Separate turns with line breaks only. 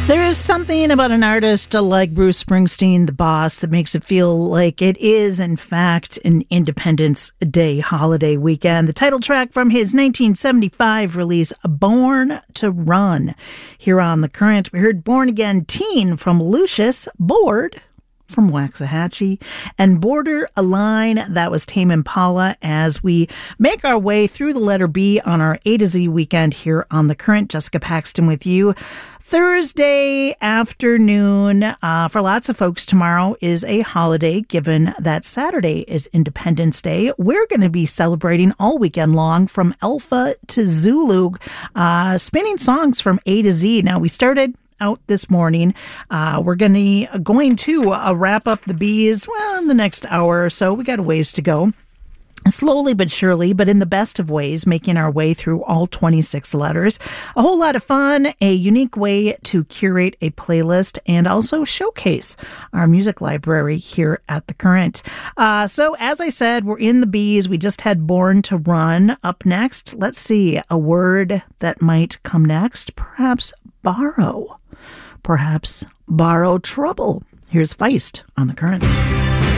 There is something about an artist like Bruce Springsteen, the boss, that makes it feel like it is, in fact, an Independence Day holiday weekend. The title track from his 1975 release, Born to Run. Here on The Current, we heard Born Again Teen from Lucius, Bored from Waxahachie, and Border a Line, that was Tame Impala, as we make our way through the letter B on our A to Z weekend here on The Current. Jessica Paxton with you. Thursday afternoon, for lots of folks, tomorrow is a holiday, given that Saturday is Independence Day. We're going to be celebrating all weekend long from Alpha to Zulu, spinning songs from A to Z. Now, we started out this morning. We're going to wrap up the bees, well, in the next hour or so. We got a ways to go. Slowly but surely, but in the best of ways, making our way through all 26 letters. A whole lot of fun, a unique way to curate a playlist and also showcase our music library here at The Current. So as I said, we're in the B's. We just had Born to Run. Up next, let's see, a word that might come next. Perhaps borrow. Perhaps borrow trouble. Here's Feist on The Current.